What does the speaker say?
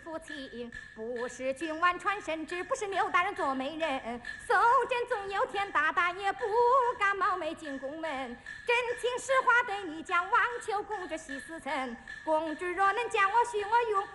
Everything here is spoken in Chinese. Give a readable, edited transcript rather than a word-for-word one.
夫妻，不是君王传圣旨，不是刘大人做媒人。搜朕总有天，大大也不敢冒昧进宫门。真情实话对你讲，望求公主息死臣。公主若能将我许我用，